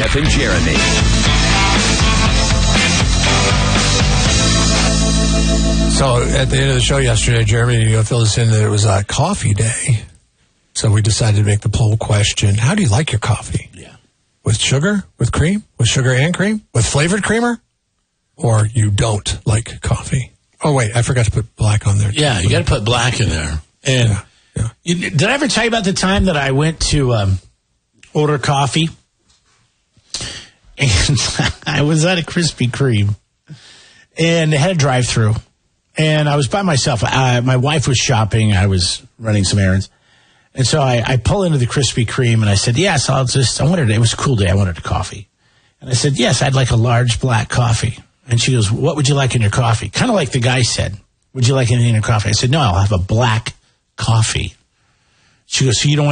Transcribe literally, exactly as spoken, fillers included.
Jeff and Jeremy. So at the end of the show yesterday, Jeremy, you filled us in that it was a coffee day. So we decided to make the poll question. How do you like your coffee? Yeah. With sugar? With cream? With sugar and cream? With flavored creamer? Or you don't like coffee? Oh, wait, I forgot to put black on there. Yeah, you got to put black in there. And Yeah, yeah. You, did I ever tell you about the time that I went to um, order coffee? And I was at a Krispy Kreme. And they had a drive-thru. And I was by myself. I, my wife was shopping. I was running some errands. And so I, I pull into the Krispy Kreme, and I said, yes, I'll just, I wanted, it was a cool day. I wanted a coffee. And I said, yes, I'd like a large black coffee. And she goes, what would you like in your coffee? Kind of like the guy said, would you like anything in your coffee? I said, no, I'll have a black coffee. She goes, so you don't